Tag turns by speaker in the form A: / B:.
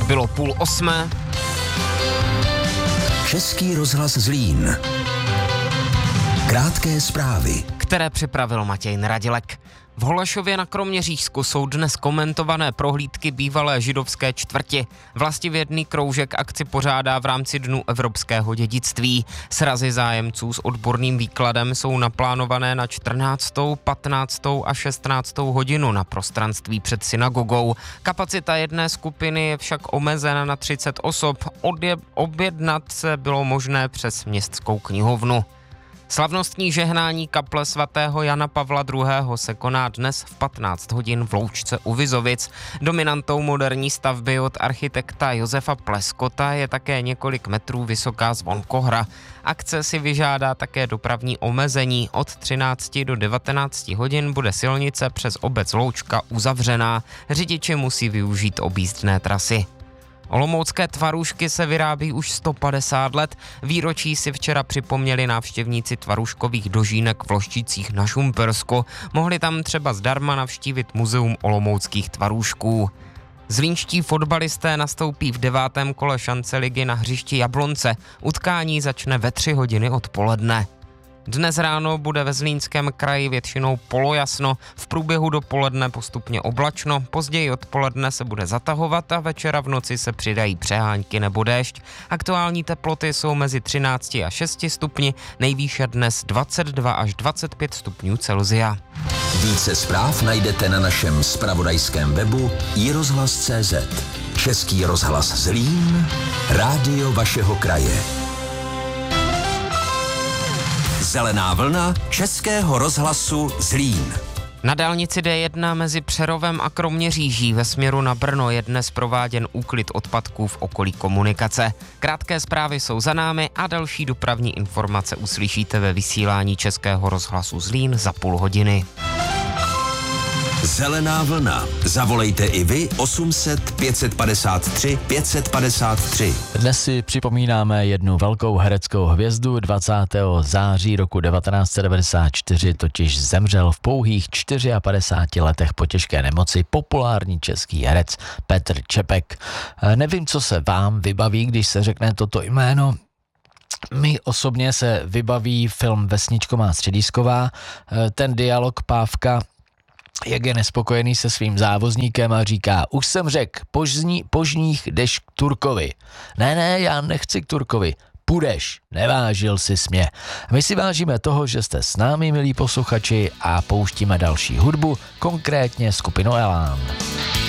A: Bylo 7:30.
B: Český rozhlas Zlín. Krátké zprávy,
A: Které připravil Matěj Radilek. V Holešově na Kroměřížsku jsou dnes komentované prohlídky bývalé židovské čtvrti. Vlastivědný kroužek akci pořádá v rámci Dnů evropského dědictví. Srazy zájemců s odborným výkladem jsou naplánované na 14., 15. a 16. hodinu na prostranství před synagogou. Kapacita jedné skupiny je však omezena na 30 osob. Objednat se bylo možné přes městskou knihovnu. Slavnostní žehnání kaple svatého Jana Pavla II. Se koná dnes v 15 hodin v Loučce u Vizovic. Dominantou moderní stavby od architekta Josefa Pleskota je také několik metrů vysoká zvonkohra. Akce si vyžádá také dopravní omezení. Od 13 do 19 hodin bude silnice přes obec Loučka uzavřená. Řidiči musí využít objízdné trasy. Olomoucké tvarůžky se vyrábí už 150 let. Výročí si včera připomněli návštěvníci tvarůžkových dožínek v Lošticích na Šumpersku. Mohli tam třeba zdarma navštívit muzeum olomouckých tvarůžků. Zlínští fotbalisté nastoupí v 9. kole šance ligy na hřišti Jablonce. Utkání začne ve 3 hodiny odpoledne. Dnes ráno bude ve Zlínském kraji většinou polojasno, v průběhu dopoledne postupně oblačno, později odpoledne se bude zatahovat a večera v noci se přidají přehánky nebo déšť. Aktuální teploty jsou mezi 13 a 6 stupni, nejvýše dnes 22 až 25 stupňů Celsia.
B: Více zpráv najdete na našem zpravodajském webu iRozhlas.cz. Český rozhlas Zlín, rádio vašeho kraje. Zelená vlna Českého rozhlasu Zlín.
A: Na dálnici D1 mezi Přerovem a Kroměříží ve směru na Brno je dnes prováděn úklid odpadků v okolí komunikace. Krátké zprávy jsou za námi a další dopravní informace uslyšíte ve vysílání Českého rozhlasu Zlín za půl hodiny.
B: Zelená vlna. Zavolejte i vy 800 553 553.
C: Dnes si připomínáme jednu velkou hereckou hvězdu. 20. září roku 1994 totiž zemřel v pouhých 54 letech po těžké nemoci populární český herec Petr Čepek. Nevím, co se vám vybaví, když se řekne toto jméno. Mi osobně se vybaví film Vesničko má středisková, ten dialog Pávka, jak je nespokojený se svým závozníkem a říká: už jsem řekl, požních jdeš k Turkovi. Ne, já nechci k Turkovi. Půjdeš, nevážil si mě. My si vážíme toho, že jste s námi, milí posluchači, a pouštíme další hudbu, konkrétně skupinu Elán.